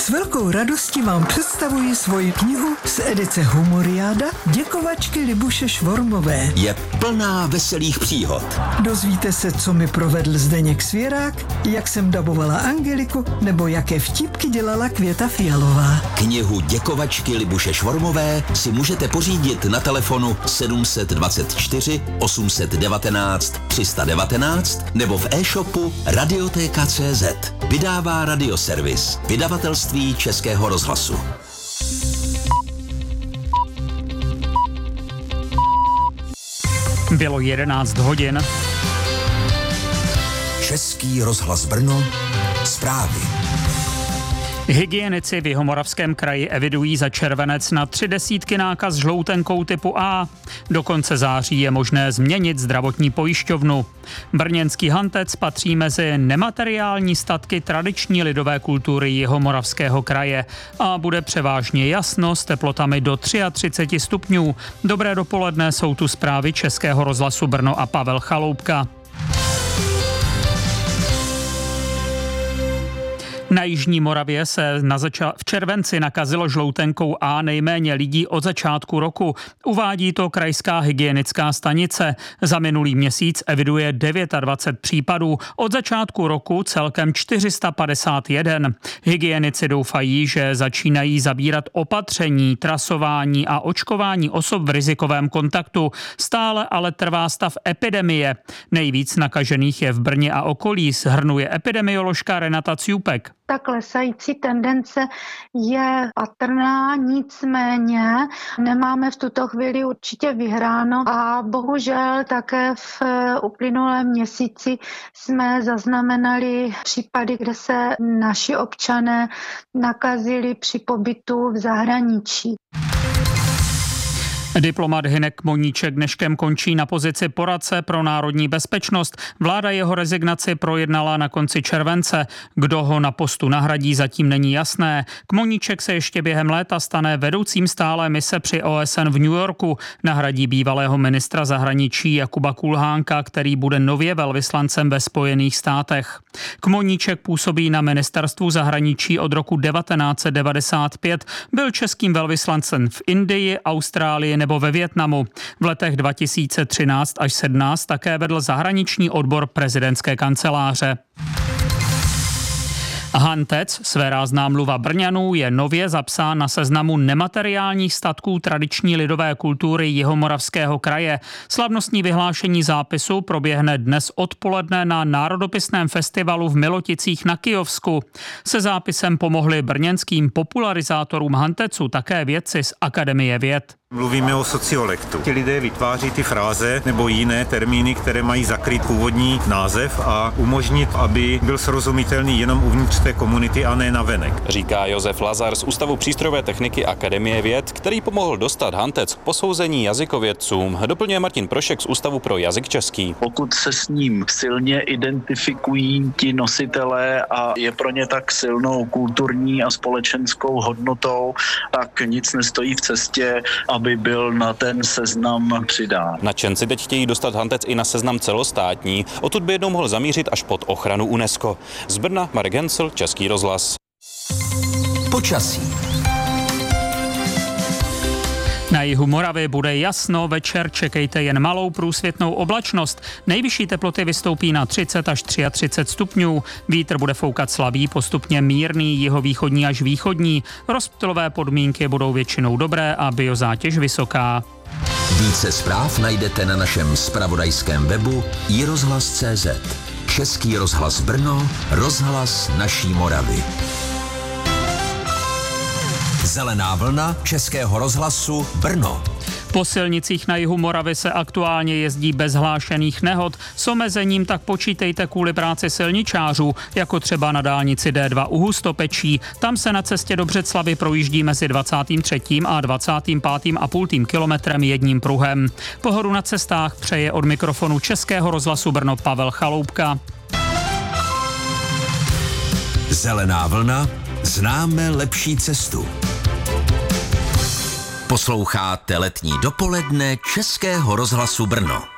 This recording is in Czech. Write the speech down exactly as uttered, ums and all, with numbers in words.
S velkou radostí vám představuji svoji knihu z edice Humoriáda Děkovačky Libuše Švormové. Je plná veselých příhod. Dozvíte se, co mi provedl Zdeněk Svěrák, jak jsem dabovala Angeliku, nebo jaké vtípky dělala Květa Fialová. Knihu Děkovačky Libuše Švormové si můžete pořídit na telefonu sedm dvacet čtyři osm devatenáct tři sta devatenáct nebo v e-shopu Radioteka tečka cé zet. Vydává Radioservis, vydavatelství Českého rozhlasu. Bylo jedenáct hodin. Český rozhlas Brno, zprávy. Hygienici v Jihomoravském kraji evidují za červenec na tři desítky nákaz žloutenkou typu A. Do konce září je možné změnit zdravotní pojišťovnu. Brněnský hantec patří mezi nemateriální statky tradiční lidové kultury Jihomoravského kraje a bude převážně jasno s teplotami do třicet tři stupňů. Dobré dopoledne, jsou tu zprávy Českého rozhlasu Brno a Pavel Chaloupka. Na jižní Moravě se na zača- v červenci nakazilo žloutenkou A nejméně lidí od začátku roku. Uvádí to krajská hygienická stanice. Za minulý měsíc eviduje dvacet devět případů. Od začátku roku celkem čtyři sta padesát jedna. Hygienici doufají, že začínají zabírat opatření, trasování a očkování osob v rizikovém kontaktu. Stále ale trvá stav epidemie. Nejvíc nakažených je v Brně a okolí, shrnuje epidemioložka Renata Cjupek. Ta klesající tendence je patrná, nicméně nemáme v tuto chvíli určitě vyhráno a bohužel také v uplynulém měsíci jsme zaznamenali případy, kde se naši občané nakazili při pobytu v zahraničí. Diplomat Hynek Moníček dneškem končí na pozici poradce pro národní bezpečnost. Vláda jeho rezignaci projednala na konci července. Kdo ho na postu nahradí, zatím není jasné. Moníček se ještě během léta stane vedoucím stálé mise při O S N v New Yorku. Nahradí bývalého ministra zahraničí Jakuba Kulhánka, který bude nově velvyslancem ve Spojených státech. Moníček působí na ministerstvu zahraničí od roku devatenáct set devadesát pět. Byl českým velvyslancem v Indii, Austrálii nebo ve Vietnamu. V letech dva tisíce třináct až sedmnáct také vedl zahraniční odbor prezidentské kanceláře. Hantec, svérázná mluva Brňanů, je nově zapsán na seznamu nemateriálních statků tradiční lidové kultury Jihomoravského kraje. Slavnostní vyhlášení zápisu proběhne dnes odpoledne na Národopisném festivalu v Miloticích na Kyjovsku. Se zápisem pomohli brněnským popularizátorům Hantecu také vědci z Akademie věd. Mluvíme o sociolektu. Ti lidé vytváří ty fráze nebo jiné termíny, které mají zakrýt původní název a umožnit, aby byl srozumitelný jenom uvnitř té komunity a ne navenek. Říká Josef Lazar z Ústavu přístrojové techniky Akademie věd, který pomohl dostat Hantec k posouzení jazykovědcům. Doplňuje Martin Prošek z Ústavu pro jazyk český. Pokud se s ním silně identifikují ti nositelé a je pro ně tak silnou kulturní a společenskou hodnotou, tak nic nestojí v cestě, aby byl na ten seznam přidán. Nadšenci teď chtějí dostat Hantec i na seznam celostátní, odtud by jednou mohl zamířit až pod ochranu UNESCO. Z Brna Marek Hensl, Český rozhlas. Počasí. Na jihu Moravy bude jasno, večer čekejte jen malou průsvětnou oblačnost. Nejvyšší teploty vystoupí na třicet až třicet tři stupňů. Vítr bude foukat slabý, postupně mírný, jihovýchodní až východní. Rozptylové podmínky budou většinou dobré a biozátěž vysoká. Více zpráv najdete na našem zpravodajském webu i rozhlas tečka cé zet. Český rozhlas Brno, rozhlas naší Moravy. Zelená vlna Českého rozhlasu Brno. Po silnicích na jihu Moravy se aktuálně jezdí bez hlášených nehod. S omezením tak počítejte kvůli práci silničářů, jako třeba na dálnici D dva u Hustopečí. Tam se na cestě do Břeclavi projíždí mezi dvacátým třetím a dvacátým pátým a půl kilometrem jedním pruhem. Pohodu na cestách přeje od mikrofonu Českého rozhlasu Brno Pavel Chaloupka. Zelená vlna, známe lepší cestu. Posloucháte letní dopoledne Českého rozhlasu Brno.